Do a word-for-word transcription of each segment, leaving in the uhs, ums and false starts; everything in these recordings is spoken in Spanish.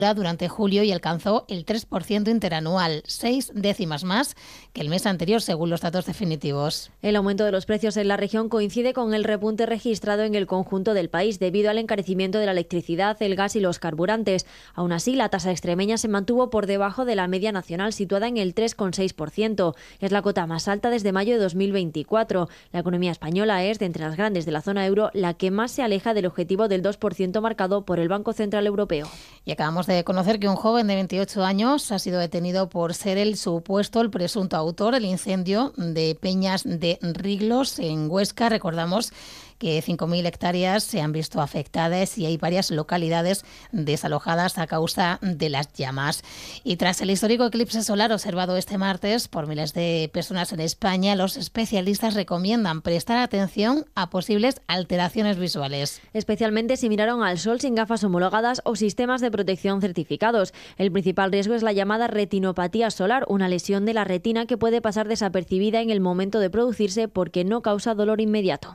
durante julio y alcanzó el tres por ciento interanual, seis décimas más que el mes anterior, según los datos definitivos. El aumento de los precios en la región coincide con el repunte registrado en el conjunto del país debido al encarecimiento de la electricidad, el gas y los carburantes. Aún así, la tasa extremeña se mantuvo por debajo de la media nacional, situada en el tres coma seis por ciento. Es la cota más alta desde mayo de dos mil veinticuatro. La economía española es, de entre las grandes de la zona euro, la que más se aleja del objetivo del dos por ciento marcado por el Banco Central Europeo. Y acabamos de conocer que un joven de veintiocho años ha sido detenido por ser el supuesto, el presunto autor del incendio de Peñas de Riglos en Huesca. Recordamos que cinco mil hectáreas se han visto afectadas y hay varias localidades desalojadas a causa de las llamas. Y tras el histórico eclipse solar observado este martes por miles de personas en España, los especialistas recomiendan prestar atención a posibles alteraciones visuales. Especialmente si miraron al sol sin gafas homologadas o sistemas de protección certificados. El principal riesgo es la llamada retinopatía solar, una lesión de la retina que puede pasar desapercibida en el momento de producirse porque no causa dolor inmediato.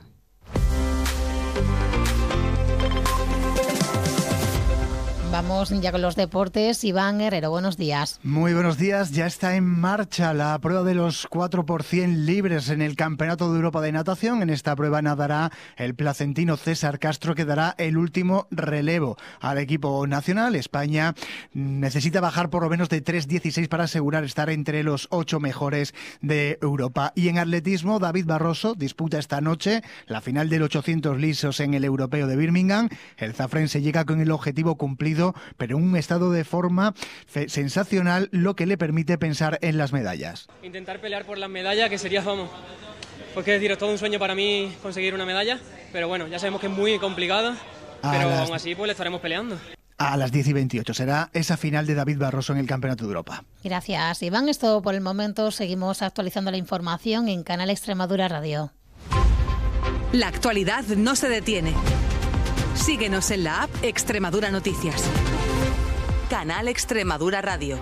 Vamos ya con los deportes. Iván Herrero, buenos días. Muy buenos días. Ya está en marcha la prueba de los cuatro por cien libres en el Campeonato de Europa de Natación. En esta prueba nadará el placentino César Castro, que dará el último relevo al equipo nacional. España necesita bajar por lo menos de tres dieciséis para asegurar estar entre los ocho mejores de Europa. Y en atletismo, David Barroso disputa esta noche la final del ochocientos lisos en el Europeo de Birmingham. El zafrense llega con el objetivo cumplido, pero en un estado de forma sensacional, lo que le permite pensar en las medallas. Intentar pelear por las medallas, que sería, vamos, pues qué decir, es todo un sueño para mí conseguir una medalla, pero bueno, ya sabemos que es muy complicado, pero las... aún así pues le estaremos peleando. A las diez y veintiocho será esa final de David Barroso en el Campeonato de Europa. Gracias, Iván. Es todo por el momento. Seguimos actualizando la información en Canal Extremadura Radio. La actualidad no se detiene. Síguenos en la app Extremadura Noticias. Canal Extremadura Radio.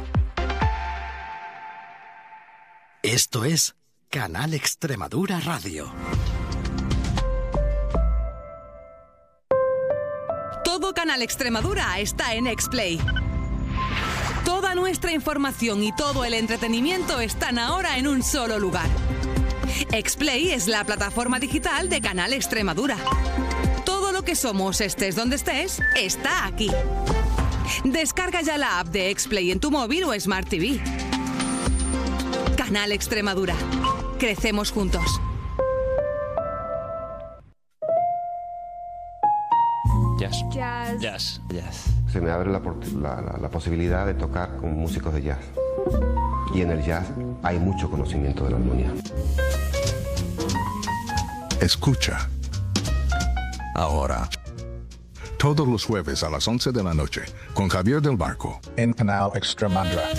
Esto es Canal Extremadura Radio. Todo Canal Extremadura está en Explay. Toda nuestra información y todo el entretenimiento están ahora en un solo lugar. Explay es la plataforma digital de Canal Extremadura. Todo lo que somos, estés donde estés, está aquí. Descarga ya la app de Explay en tu móvil o Smart T V. Canal Extremadura. Crecemos juntos. Jazz. Jazz. Jazz. Jazz. Se me abre la, la, la, la posibilidad de tocar con músicos de jazz. Y en el jazz hay mucho conocimiento de la armonía. Escucha. Ahora, todos los jueves a las once de la noche, con Javier del Barco, en Canal Extremadura.